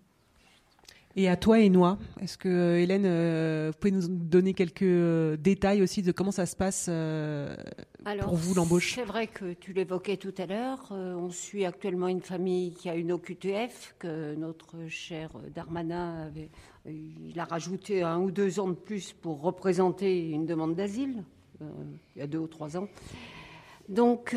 Et à toi, Énoix, est-ce que, Hélène, vous pouvez nous donner quelques détails aussi de comment ça se passe pour vous, l'embauche? C'est vrai que tu l'évoquais tout à l'heure. On suit actuellement une famille qui a une OQTF, que notre cher Darmanin il a rajouté 1 ou 2 ans de plus pour représenter une demande d'asile, il y a 2 ou 3 ans. Donc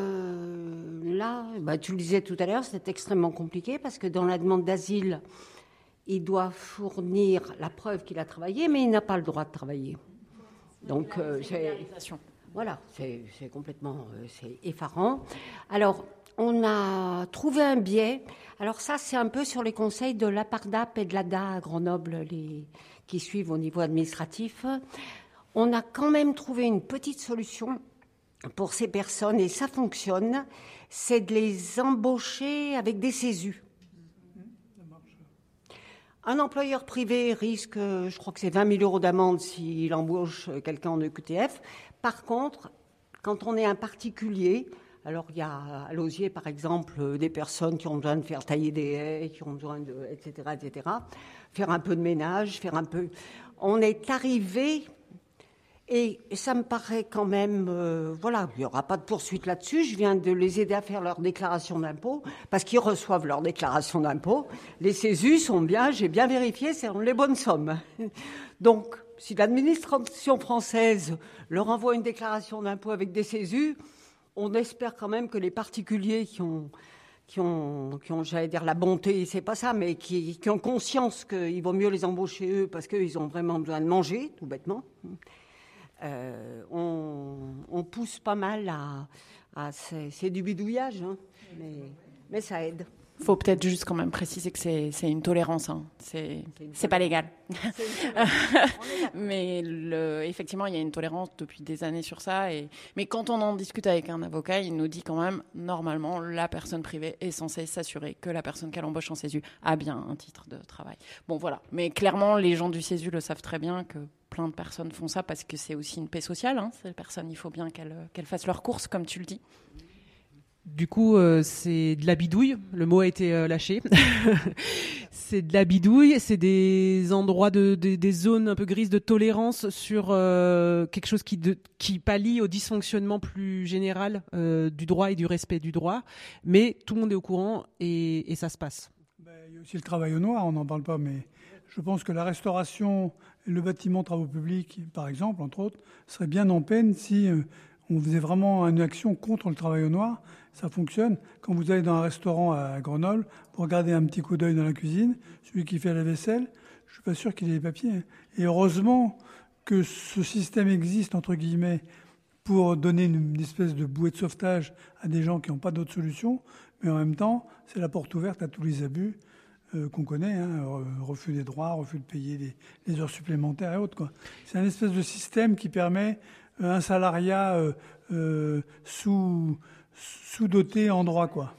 là, tu le disais tout à l'heure, c'est extrêmement compliqué parce que dans la demande d'asile, il doit fournir la preuve qu'il a travaillé, mais il n'a pas le droit de travailler. Donc, c'est complètement c'est effarant. Alors, on a trouvé un biais. Alors ça, c'est un peu sur les conseils de l'APARDAP et de l'ADA à Grenoble, qui suivent au niveau administratif. On a quand même trouvé une petite solution pour ces personnes, et ça fonctionne, c'est de les embaucher avec des CESU. Un employeur privé risque, je crois que c'est 20 000 euros d'amende s'il embauche quelqu'un en EQTF. Par contre, quand on est un particulier, alors il y a à Lausier, par exemple, des personnes qui ont besoin de faire tailler des haies, qui ont besoin de, etc., faire un peu de ménage, on est arrivé, et ça me paraît quand même, il n'y aura pas de poursuite là-dessus. Je viens de les aider à faire leur déclaration d'impôt, parce qu'ils reçoivent leur déclaration d'impôt. Les CESU sont bien, j'ai bien vérifié, c'est les bonnes sommes. Donc, si l'administration française leur envoie une déclaration d'impôt avec des CESU, on espère quand même que les particuliers qui ont, j'allais dire la bonté, c'est pas ça, mais qui ont conscience qu'il vaut mieux les embaucher eux, parce qu'ils ont vraiment besoin de manger, tout bêtement. on pousse pas mal c'est du bidouillage, hein, mais ça aide. Il faut peut-être juste quand même préciser que c'est une tolérance, hein. C'est pas légal. Mais effectivement, il y a une tolérance depuis des années sur ça. Mais quand on en discute avec un avocat, il nous dit quand même, normalement, la personne privée est censée s'assurer que la personne qu'elle embauche en CESU a bien un titre de travail. Bon, voilà. Mais clairement, les gens du CESU le savent très bien que plein de personnes font ça parce que c'est aussi une paix sociale, hein. Ces personnes, il faut bien qu'elles fassent leurs courses, comme tu le dis. Du coup, c'est de la bidouille. Le mot a été lâché. C'est de la bidouille. C'est des endroits, des zones un peu grises de tolérance sur quelque chose qui pallie au dysfonctionnement plus général du droit et du respect du droit. Mais tout le monde est au courant et ça se passe. Il y a aussi le travail au noir, on n'en parle pas, mais je pense que la restauration et le bâtiment travaux publics, par exemple, entre autres, serait bien en peine si on faisait vraiment une action contre le travail au noir. Ça fonctionne. Quand vous allez dans un restaurant à Grenoble, vous regardez un petit coup d'œil dans la cuisine, celui qui fait la vaisselle, je ne suis pas sûr qu'il ait les papiers. Et heureusement que ce système existe, entre guillemets, pour donner une espèce de bouée de sauvetage à des gens qui n'ont pas d'autre solution. Mais en même temps, c'est la porte ouverte à tous les abus qu'on connaît, hein, refus des droits, refus de payer les heures supplémentaires et autres, quoi. C'est un espèce de système qui permet un salariat sous-doté en droit, quoi.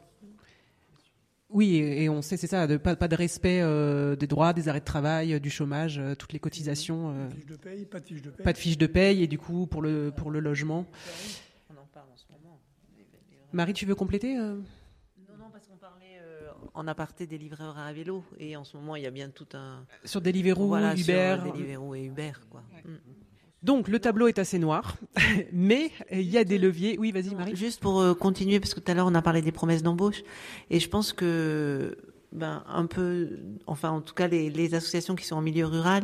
Oui, et on sait, c'est ça, pas de respect des droits, des arrêts de travail, du chômage, toutes les cotisations. Pas de fiche de paye. Pas de fiche de paye, et du coup, pour le logement. On en parle en ce moment. Marie, tu veux compléter Non, parce qu'on parlait en aparté des livreurs à vélo, et en ce moment, il y a bien tout un... Sur Deliveroo, Uber. Sur Deliveroo et Uber, quoi. Ouais. Donc, le tableau est assez noir, mais il y a des leviers. Oui, vas-y, Marie. Juste pour continuer, parce que tout à l'heure, on a parlé des promesses d'embauche. Et je pense que, un peu, enfin, en tout cas, les associations qui sont en milieu rural,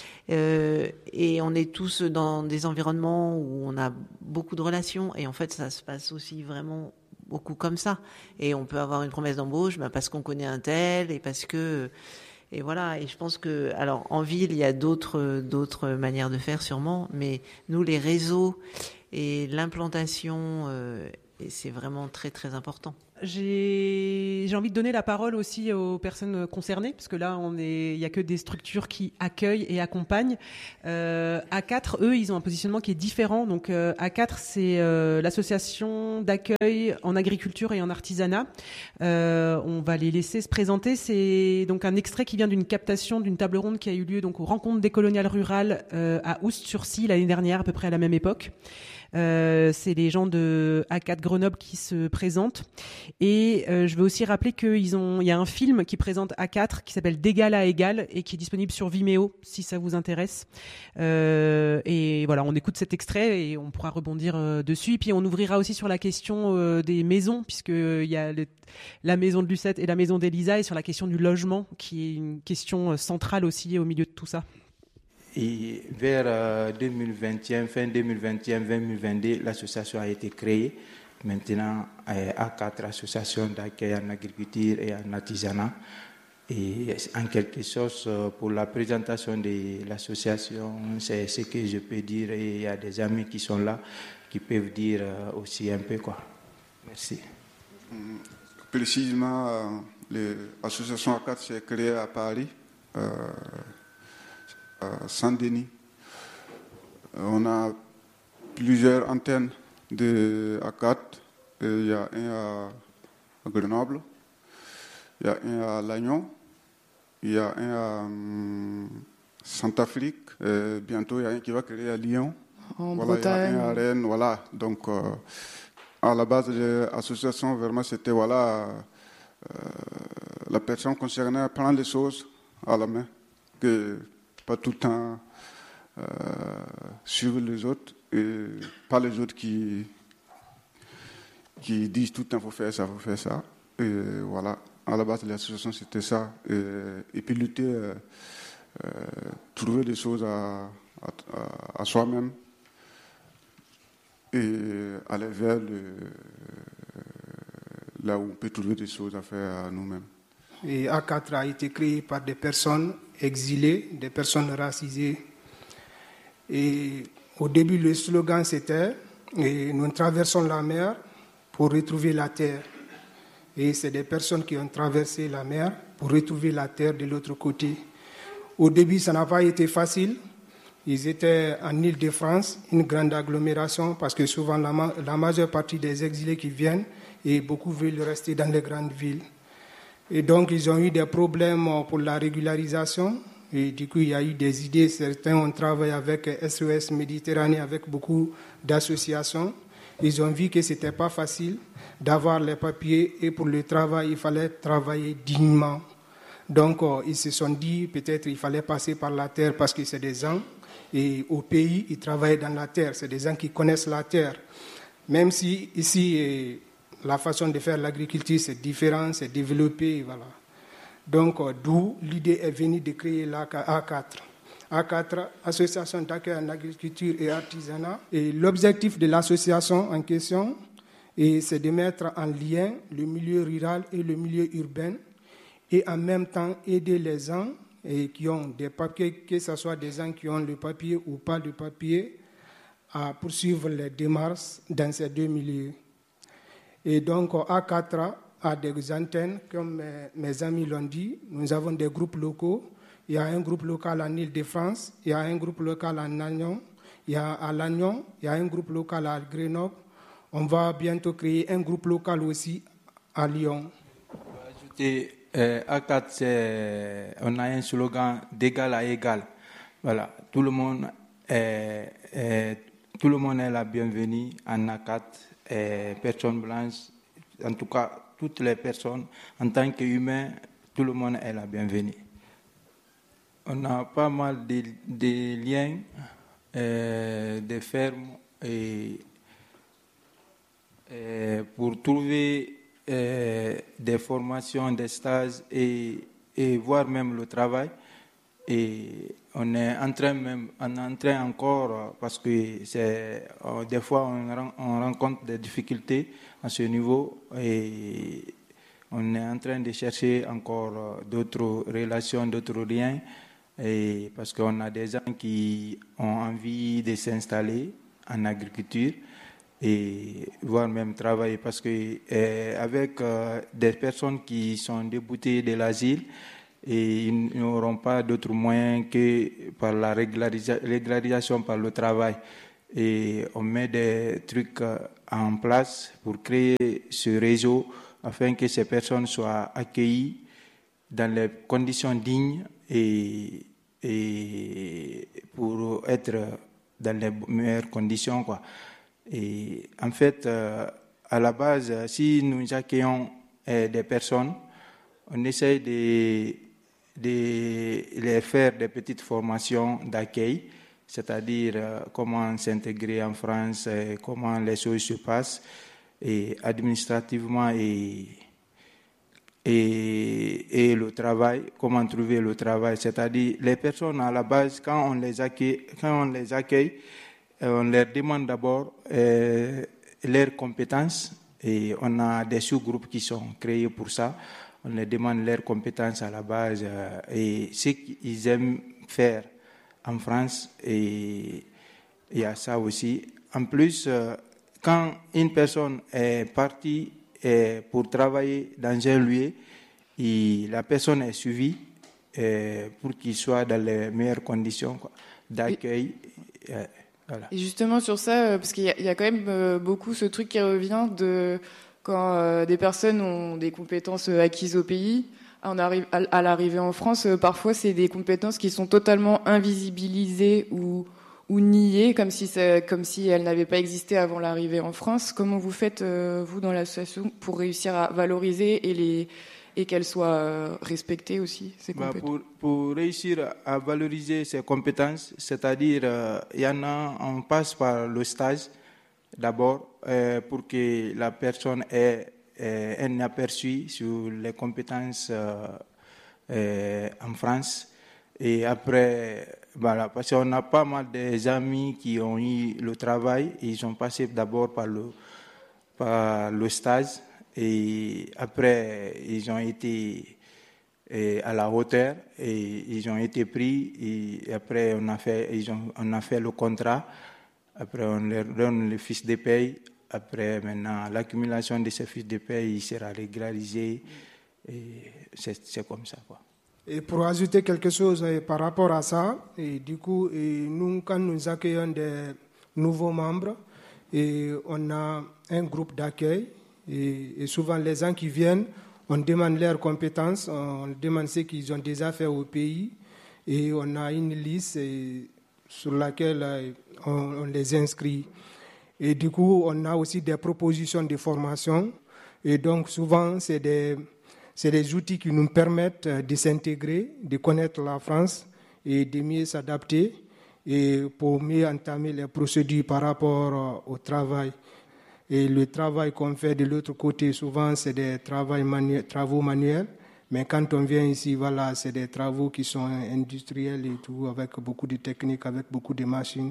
et on est tous dans des environnements où on a beaucoup de relations. Et en fait, ça se passe aussi vraiment beaucoup comme ça. Et on peut avoir une promesse d'embauche parce qu'on connaît un tel et parce que... Et voilà, et je pense que, alors en ville, il y a d'autres manières de faire sûrement, mais nous, les réseaux et l'implantation, c'est vraiment très très important. J'ai envie de donner la parole aussi aux personnes concernées, parce que là, il n'y a que des structures qui accueillent et accompagnent. A4, eux, ils ont un positionnement qui est différent. Donc A4, c'est l'association d'accueil en agriculture et en artisanat. On va les laisser se présenter. C'est donc un extrait qui vient d'une captation d'une table ronde qui a eu lieu donc aux Rencontres décoloniales rurales à Oust-sur-Scie l'année dernière, à peu près à la même époque. C'est les gens de A4 Grenoble qui se présentent. Et je veux aussi rappeler il y a un film qui présente A4 qui s'appelle D'égal à égal et qui est disponible sur Vimeo si ça vous intéresse. Et voilà, on écoute cet extrait et on pourra rebondir dessus. Et puis on ouvrira aussi sur la question des maisons, puisqu'il y a la maison de Lucette et la maison d'Elisa, et sur la question du logement qui est une question centrale aussi au milieu de tout ça. Et vers 2021, fin 2021, 2022, l'association a été créée. Maintenant, A4 associations d'accueil en agriculture et en artisanat. Et en quelque sorte, pour la présentation de l'association, c'est ce que je peux dire. Et il y a des amis qui sont là, qui peuvent dire aussi un peu quoi. Merci. Précisément, l'association A4 s'est créée à Paris. Saint-Denis. On a plusieurs antennes de A4. Il y a un à Grenoble, il y a un à Lannion, il y a un à Centrafrique. Bientôt, il y a un qui va créer à Lyon. Voilà, il y a un à Rennes. Voilà. Donc, à la base de l'association, vraiment, c'était la personne concernée prend les choses à la main. Que pas tout le temps suivre les autres et pas les autres qui disent tout le temps faut faire ça. Et voilà, à la base de l'association c'était ça. Et puis lutter, trouver des choses à soi-même et aller vers là où on peut trouver des choses à faire à nous-mêmes. Et A4 a été créé par des personnes exilées, des personnes racisées. Et Au début, le slogan, c'était « Nous traversons la mer pour retrouver la terre ». Et c'est des personnes qui ont traversé la mer pour retrouver la terre de l'autre côté. Au début, ça n'a pas été facile. Ils étaient en Île-de-France, une grande agglomération, parce que souvent la majeure partie des exilés qui viennent, et beaucoup veulent rester dans les grandes villes. Et donc, ils ont eu des problèmes pour la régularisation. Et du coup, il y a eu des idées. Certains ont travaillé avec SOS Méditerranée, avec beaucoup d'associations. Ils ont vu que ce n'était pas facile d'avoir les papiers. Et pour le travail, il fallait travailler dignement. Donc, ils se sont dit, peut-être il fallait passer par la terre parce que c'est des gens. Et au pays, ils travaillent dans la terre. C'est des gens qui connaissent la terre. Même si ici, la façon de faire l'agriculture, c'est différent, c'est développé, voilà. Donc, d'où l'idée est venue de créer l'A4. A4, Association d'accueil en agriculture et artisanat. Et l'objectif de l'association en question, c'est de mettre en lien le milieu rural et le milieu urbain et en même temps aider les gens qui ont des papiers, que ce soit des gens qui ont le papier ou pas de papier, à poursuivre les démarches dans ces deux milieux. Et donc, A4 a des antennes, comme mes amis l'ont dit. Nous avons des groupes locaux. Il y a un groupe local en Île-de-France, il y a un groupe local en Lannion, à Lannion, il y a un groupe local à Grenoble. On va bientôt créer un groupe local aussi à Lyon. A4, on a un slogan d'égal à égal. Voilà, tout le monde est la bienvenue en A4, personnes blanches, en tout cas toutes les personnes, en tant qu'humains, tout le monde est la bienvenue. On a pas mal de liens, de fermes, pour trouver des formations, des stages et voir même le travail. Et on est en train encore, parce que des fois on rencontre des difficultés à ce niveau et on est en train de chercher encore d'autres relations, d'autres liens, et parce qu'on a des gens qui ont envie de s'installer en agriculture et voire même travailler, parce que avec des personnes qui sont déboutées de l'asile, et ils n'auront pas d'autres moyens que par la régularisation par le travail. Et on met des trucs en place pour créer ce réseau afin que ces personnes soient accueillies dans les conditions dignes et pour être dans les meilleures conditions, quoi. Et en fait, à la base, si nous accueillons des personnes, on essaye de les faire des petites formations d'accueil, c'est-à-dire comment s'intégrer en France, comment les choses se passent, et administrativement et le travail, comment trouver le travail. C'est-à-dire les personnes à la base, quand on les accueille, on leur demande d'abord leurs compétences, et on a des sous-groupes qui sont créés pour ça. On leur demande leurs compétences à la base et ce qu'ils aiment faire en France, et il y a ça aussi. En plus, quand une personne est partie pour travailler dans un lieu, et la personne est suivie pour qu'il soit dans les meilleures conditions d'accueil. Voilà. Et justement sur ça, parce qu'il y a quand même beaucoup ce truc qui revient de quand des personnes ont des compétences acquises au pays, à l'arrivée en France, parfois c'est des compétences qui sont totalement invisibilisées ou niées, comme si elles n'avaient pas existé avant l'arrivée en France. Comment vous faites, vous, dans l'association, pour réussir à valoriser et qu'elles soient respectées aussi, ces compétences? Pour réussir à valoriser ces compétences, c'est-à-dire, il y en a, on passe par le stage d'abord, pour que la personne ait un aperçu sur les compétences en France. Et après, voilà, parce qu'on a pas mal d'amis qui ont eu le travail, ils ont passé d'abord par le stage, et après ils ont été à la hauteur et ils ont été pris, et après on a fait le contrat, Après, on leur donne les fiches de paye. Après, maintenant, l'accumulation de ces fiches de paye sera régularisée. Et c'est comme ça, quoi. Et pour ajouter quelque chose par rapport à ça, et du coup, nous, quand nous accueillons des nouveaux membres, et on a un groupe d'accueil, et souvent les gens qui viennent, on demande leurs compétences, on demande ce qu'ils ont déjà fait au pays, et on a une liste sur laquelle on les inscrit. Et du coup, on a aussi des propositions de formation, et donc souvent, c'est des outils qui nous permettent de s'intégrer, de connaître la France et de mieux s'adapter et pour mieux entamer les procédures par rapport au travail. Et le travail qu'on fait de l'autre côté, souvent, c'est des travaux manuels. Mais quand on vient ici, voilà, c'est des travaux qui sont industriels et tout, avec beaucoup de techniques, avec beaucoup de machines.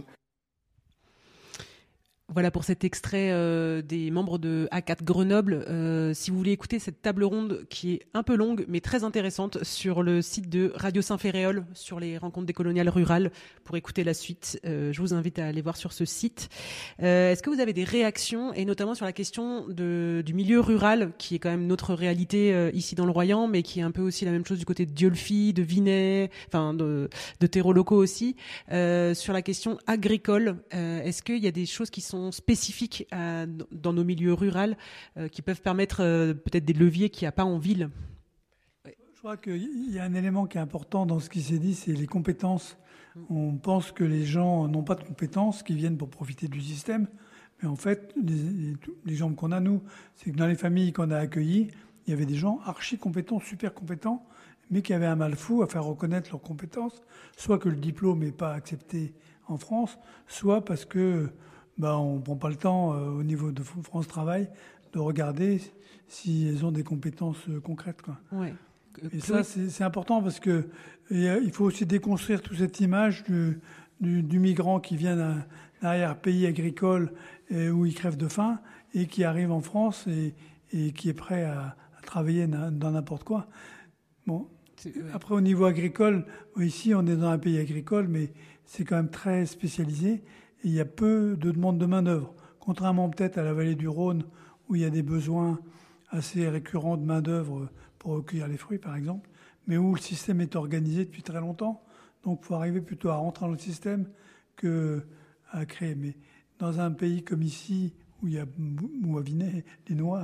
Voilà pour cet extrait des membres de A4 Grenoble. Si vous voulez écouter cette table ronde qui est un peu longue mais très intéressante sur le site de Radio Saint-Ferréol sur les rencontres décoloniales rurales, pour écouter la suite, je vous invite à aller voir sur ce site. Est-ce que vous avez des réactions, et notamment sur la question du milieu rural, qui est quand même notre réalité ici dans le Royan, mais qui est un peu aussi la même chose du côté de Dieulefit, de Vinay, enfin de terreaux locaux aussi, sur la question agricole. Est-ce qu'il y a des choses qui sont spécifiques dans nos milieux ruraux qui peuvent permettre peut-être des leviers qu'il n'y a pas en ville? Je crois qu'il y a un élément qui est important dans ce qui s'est dit, c'est les compétences. On pense que les gens n'ont pas de compétences, qu'ils viennent pour profiter du système. Mais en fait, l'exemple qu'on a, nous, c'est que dans les familles qu'on a accueillies, il y avait des gens archi compétents, super compétents, mais qui avaient un mal fou à faire reconnaître leurs compétences, soit que le diplôme n'est pas accepté en France, soit parce que on ne prend pas le temps au niveau de France Travail de regarder si elles ont des compétences concrètes, quoi. Ouais. Et ça, c'est important parce que il faut aussi déconstruire toute cette image du migrant qui vient d'un arrière-pays agricole où il crève de faim et qui arrive en France et qui est prêt à travailler dans n'importe quoi. Bon. Après, au niveau agricole, ici, on est dans un pays agricole, mais c'est quand même très spécialisé. Et il y a peu de demande de main-d'œuvre, contrairement peut-être à la vallée du Rhône, où il y a des besoins assez récurrents de main-d'œuvre pour recueillir les fruits, par exemple, mais où le système est organisé depuis très longtemps. Donc, il faut arriver plutôt à rentrer dans le système qu'à créer. Mais dans un pays comme ici, où à Vinay, les noix,